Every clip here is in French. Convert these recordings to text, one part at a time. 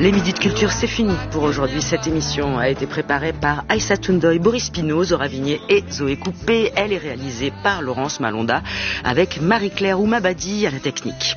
Les midis de culture, c'est fini pour aujourd'hui. Cette émission a été préparée par Aïssa Toundoy, Boris Pinault, Zora Vigné et Zoé Coupé. Elle est réalisée par Laurence Malonda avec Marie-Claire Oumabadi à la technique.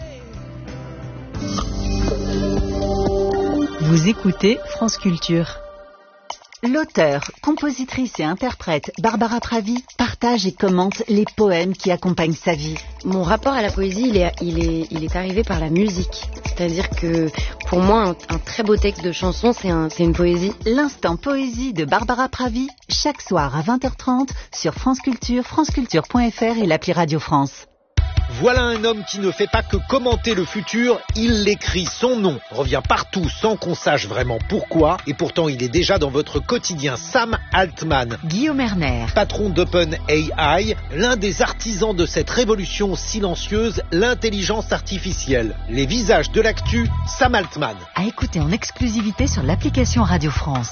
Vous écoutez France Culture. L'auteure, compositrice et interprète Barbara Pravi partage et commente les poèmes qui accompagnent sa vie. Mon rapport à la poésie, il est arrivé par la musique. C'est-à-dire que pour moi, un très beau texte de chanson, c'est une poésie. L'instant poésie de Barbara Pravi, chaque soir à 20h30 sur France Culture, franceculture.fr et l'appli Radio France. Voilà un homme qui ne fait pas que commenter le futur, il l'écrit. Son nom revient partout sans qu'on sache vraiment pourquoi. Et pourtant, il est déjà dans votre quotidien. Sam Altman. Guillaume Erner. Patron d'OpenAI, l'un des artisans de cette révolution silencieuse, l'intelligence artificielle. Les visages de l'actu, Sam Altman. À écouter en exclusivité sur l'application Radio France.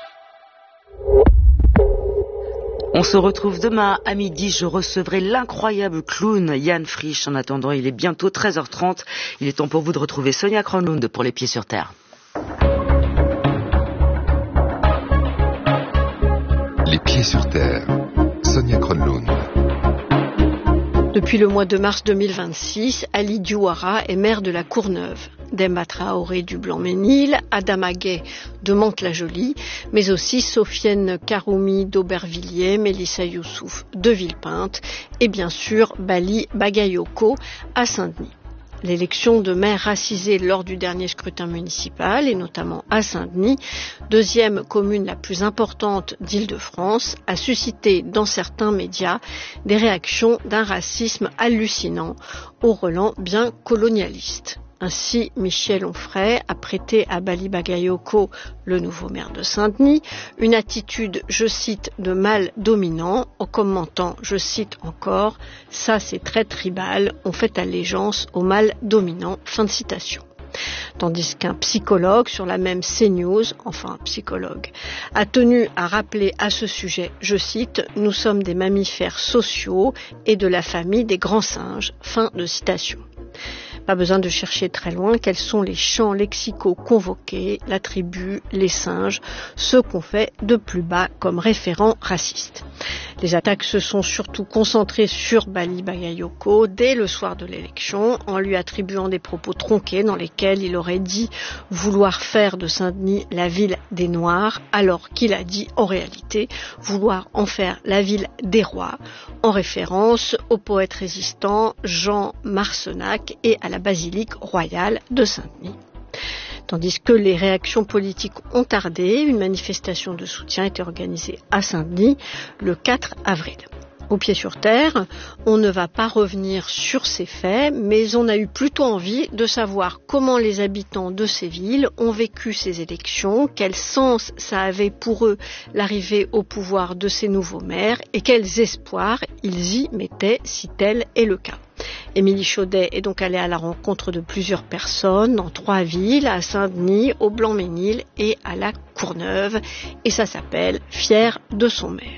On se retrouve demain à midi. Je recevrai l'incroyable clown Yann Frisch. En attendant, il est bientôt 13h30. Il est temps pour vous de retrouver Sonia Kronlund pour Les Pieds sur Terre. Les Pieds sur Terre. Sonia Kronlund. Depuis le mois de mars 2026, Ali Diouara est maire de la Courneuve. Demba Traoré du Blanc-Ménil, Adama Gueye de Mantes-la-Jolie, mais aussi Sofiane Karoumi d'Aubervilliers, Mélissa Youssouf de Villepinte et bien sûr Bali Bagayoko à Saint-Denis. L'élection de maire racisé lors du dernier scrutin municipal, et notamment à Saint-Denis, deuxième commune la plus importante d'Île-de-France, a suscité dans certains médias des réactions d'un racisme hallucinant, au relent bien colonialiste. Ainsi, Michel Onfray a prêté à Bali Bagayoko, le nouveau maire de Saint-Denis, une attitude, je cite, de mâle dominant, en commentant, je cite encore, « ça c'est très tribal, on fait allégeance au mâle dominant », fin de citation. Tandis qu'un psychologue sur la même CNews, enfin un psychologue, a tenu à rappeler à ce sujet, je cite, « nous sommes des mammifères sociaux et de la famille des grands singes », fin de citation. Pas besoin de chercher très loin quels sont les champs lexicaux convoqués, la tribu, les singes, ceux qu'on fait de plus bas comme référents racistes. Les attaques se sont surtout concentrées sur Bali Bagayoko dès le soir de l'élection, en lui attribuant des propos tronqués dans lesquels il aurait dit vouloir faire de Saint-Denis la ville des Noirs, alors qu'il a dit en réalité vouloir en faire la ville des rois, en référence au poète résistant Jean Marcenac et à la basilique royale de Saint-Denis. Tandis que les réactions politiques ont tardé, une manifestation de soutien a été organisée à Saint-Denis le 4 avril. Au pied sur terre, on ne va pas revenir sur ces faits, mais on a eu plutôt envie de savoir comment les habitants de ces villes ont vécu ces élections, quel sens ça avait pour eux l'arrivée au pouvoir de ces nouveaux maires et quels espoirs ils y mettaient si tel est le cas. Émilie Chaudet est donc allée à la rencontre de plusieurs personnes dans 3 villes, à Saint-Denis, au Blanc-Ménil et à la Courneuve, et ça s'appelle « Fier de son maire ».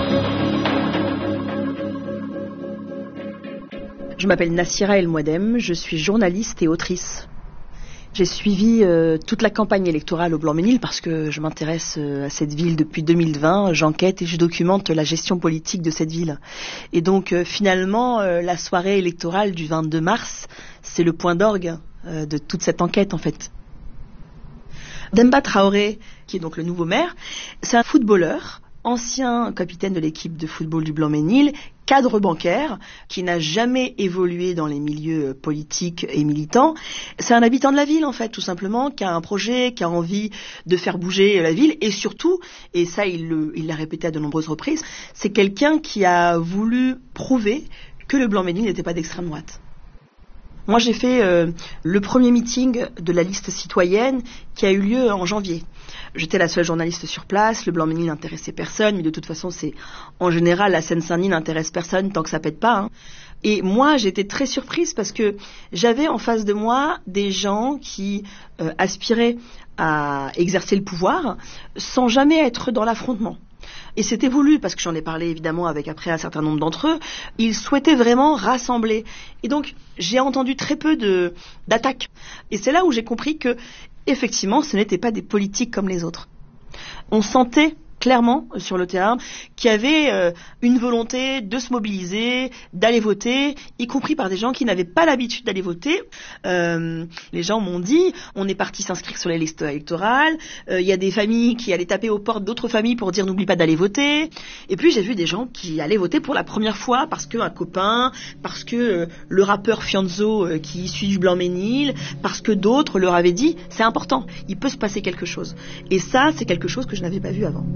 Je m'appelle Nassira El Mouadem, je suis journaliste et autrice. J'ai suivi toute la campagne électorale au Blanc-Ménil parce que je m'intéresse à cette ville depuis 2020. J'enquête et je documente la gestion politique de cette ville. Et donc finalement, la soirée électorale du 22 mars, c'est le point d'orgue de toute cette enquête en fait. Demba Traoré, qui est donc le nouveau maire, c'est un footballeur, ancien capitaine de l'équipe de football du Blanc-Ménil, cadre bancaire, qui n'a jamais évolué dans les milieux politiques et militants. C'est un habitant de la ville, en fait, tout simplement, qui a un projet, qui a envie de faire bouger la ville, et surtout, et ça il l'a répété à de nombreuses reprises, c'est quelqu'un qui a voulu prouver que le Blanc-Ménil n'était pas d'extrême droite. Moi, j'ai fait le premier meeting de la liste citoyenne qui a eu lieu en janvier. J'étais la seule journaliste sur place, le Blanc-Ménil n'intéressait personne, mais de toute façon, en général, la Seine-Saint-Denis n'intéresse personne tant que ça pète pas. Et moi, j'étais très surprise parce que j'avais en face de moi des gens qui aspiraient à exercer le pouvoir sans jamais être dans l'affrontement. Et c'était voulu, parce que j'en ai parlé évidemment avec après un certain nombre d'entre eux, ils souhaitaient vraiment rassembler. Et donc, j'ai entendu très peu d'attaques. Et c'est là où j'ai compris que effectivement, ce n'étaient pas des politiques comme les autres. On sentait clairement sur le terrain qu'il y avait une volonté de se mobiliser, d'aller voter, y compris par des gens qui n'avaient pas l'habitude d'aller voter. Les gens m'ont dit, on est parti s'inscrire sur les listes électorales, il y a des familles qui allaient taper aux portes d'autres familles pour dire n'oublie pas d'aller voter. Et puis j'ai vu des gens qui allaient voter pour la première fois parce qu'un copain, parce que le rappeur Fianzo qui est issu du Blanc-Ménil, parce que d'autres leur avaient dit c'est important, il peut se passer quelque chose. Et ça, c'est quelque chose que je n'avais pas vu avant.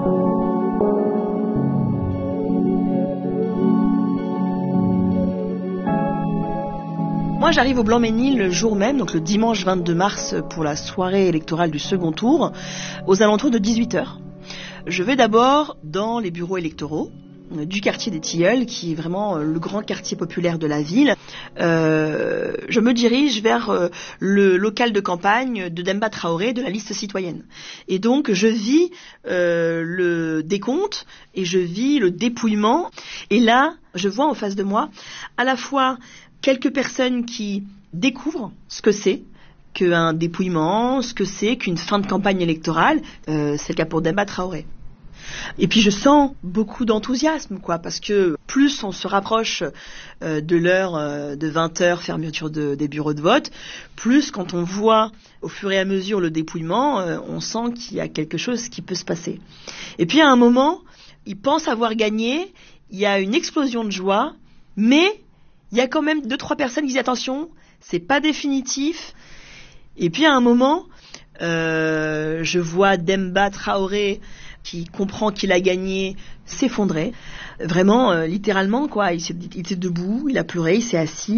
Moi, j'arrive au Blanc-Ménil le jour même, donc le dimanche 22 mars, pour la soirée électorale du second tour, aux alentours de 18h. Je vais d'abord dans les bureaux électoraux du quartier des Tilleuls, qui est vraiment le grand quartier populaire de la ville. Je me dirige vers le local de campagne de Demba Traoré, de la liste citoyenne. Et donc, je vis le décompte et je vis le dépouillement. Et là, je vois en face de moi à la fois quelques personnes qui découvrent ce que c'est qu'un dépouillement, ce que c'est qu'une fin de campagne électorale. C'est le cas pour Demba Traoré. Et puis je sens beaucoup d'enthousiasme, parce que plus on se rapproche de l'heure de 20h, fermeture des bureaux de vote, plus quand on voit au fur et à mesure le dépouillement, on sent qu'il y a quelque chose qui peut se passer. Et puis à un moment, ils pensent avoir gagné, il y a une explosion de joie, mais il y a quand même 2-3 personnes qui disent attention, c'est pas définitif. Et puis à un moment, je vois Demba Traoré qui comprend qu'il a gagné s'effondrer. Vraiment, littéralement, il était debout, il a pleuré, il s'est assis.